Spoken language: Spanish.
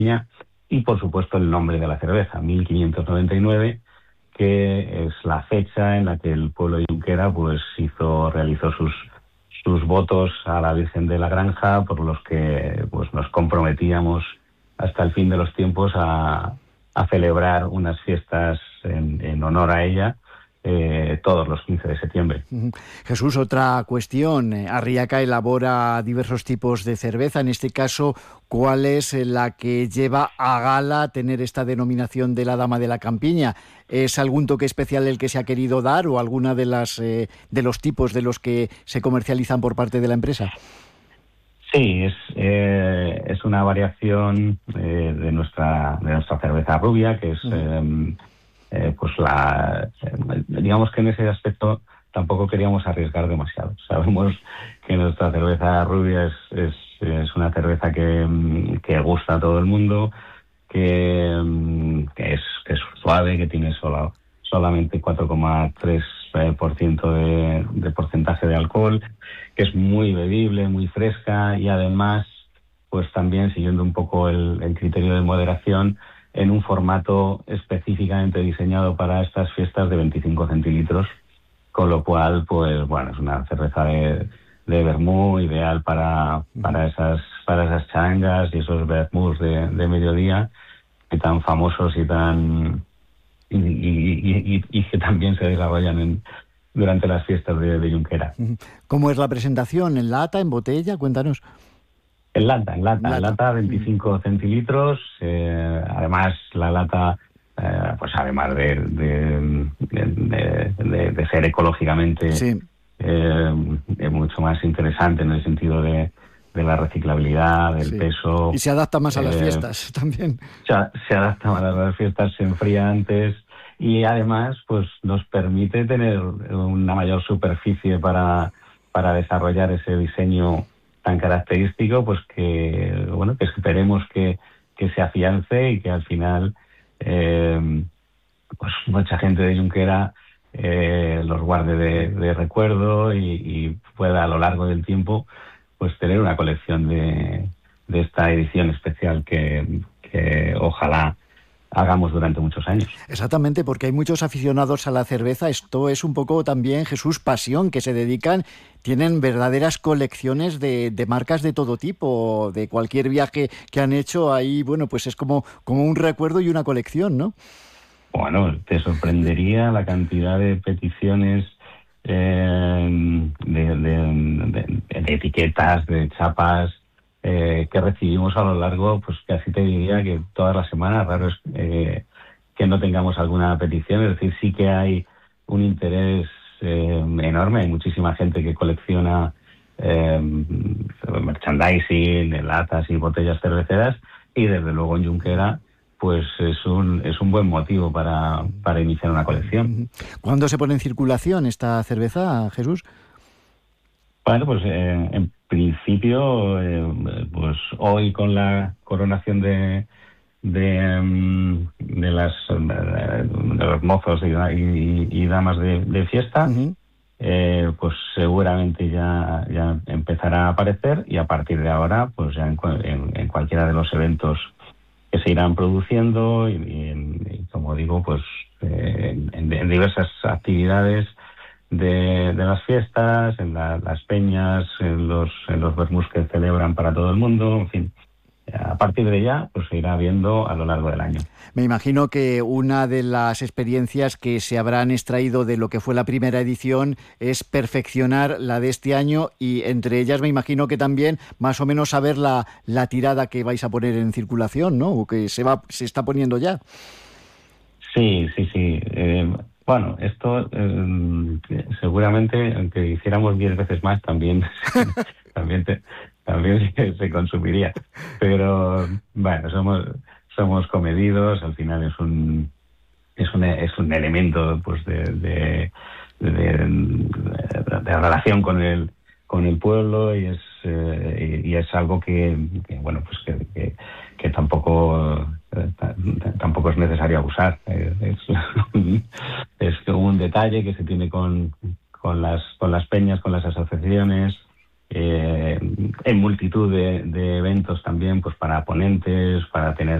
y por supuesto el nombre de la cerveza, 1599, que es la fecha en la que el pueblo de Junquera pues realizó sus votos a la Virgen de la Granja, por los que pues nos comprometíamos hasta el fin de los tiempos a celebrar unas fiestas en honor a ella, todos los 15 de septiembre. Jesús, otra cuestión. Arriaca elabora diversos tipos de cerveza. En este caso, ¿cuál es la que lleva a gala tener esta denominación de la Dama de la Campiña? ¿Es algún toque especial el que se ha querido dar o alguna de los tipos de los que se comercializan por parte de la empresa? Sí, es una variación de nuestra cerveza rubia, que es digamos que en ese aspecto tampoco queríamos arriesgar demasiado. Sabemos que nuestra cerveza rubia es una cerveza que gusta a todo el mundo, que es suave, que tiene solamente 4,3% de porcentaje de alcohol, que es muy bebible, muy fresca y además, pues también siguiendo un poco el criterio de moderación, en un formato específicamente diseñado para estas fiestas de 25 centilitros, con lo cual, pues bueno, es una cerveza de vermú ideal para esas charangas y esos vermús de mediodía, que tan famosos y que también se desarrollan durante las fiestas de Junquera. ¿Cómo es la presentación? ¿En lata, en botella? Cuéntanos. En lata 25 centilitros. Además, la lata, pues además de ser ecológicamente mucho más interesante en el sentido de la reciclabilidad, del peso. Y se adapta más a las fiestas también. Se adapta más a las fiestas, se enfría antes y además pues nos permite tener una mayor superficie para desarrollar ese diseño tan característico, pues que esperemos que se afiance y que al final pues mucha gente de Junquera los guarde de recuerdo y pueda a lo largo del tiempo pues tener una colección de esta edición especial que ojalá hagamos durante muchos años. Exactamente, porque hay muchos aficionados a la cerveza. Esto es un poco también, Jesús, pasión, que se dedican, tienen verdaderas colecciones de marcas de todo tipo, de cualquier viaje que han hecho. Ahí, bueno, pues es como un recuerdo y una colección, ¿no? Bueno, te sorprendería la cantidad de peticiones de etiquetas, de chapas, que recibimos a lo largo, pues casi te diría que todas las semanas. Raro es que no tengamos alguna petición. Es decir, sí que hay un interés enorme. Hay muchísima gente que colecciona merchandising, latas y botellas cerveceras, y desde luego en Junquera pues es un buen motivo para iniciar una colección. ¿Cuándo se pone en circulación esta cerveza, Jesús? Bueno, pues en principio, pues hoy con la coronación de los mozos y damas de fiesta, pues seguramente ya empezará a aparecer, y a partir de ahora, pues ya en cualquiera de los eventos que se irán produciendo y como digo, pues en diversas actividades de las fiestas, en las peñas, en los vermús que celebran para todo el mundo, en fin. A partir de ya, pues se irá viendo a lo largo del año. Me imagino que una de las experiencias que se habrán extraído de lo que fue la primera edición es perfeccionar la de este año, y entre ellas me imagino que también más o menos saber la tirada que vais a poner en circulación, ¿no? O que se está poniendo ya. Sí. Bueno, esto seguramente, aunque hiciéramos 10 veces más, también se consumiría. Pero bueno, somos comedidos. Al final es un elemento pues de relación con el pueblo, y es algo que bueno, pues que tampoco es necesario abusar. Es un detalle que se tiene con las peñas, con las asociaciones, en multitud de eventos también, pues para ponentes, para tener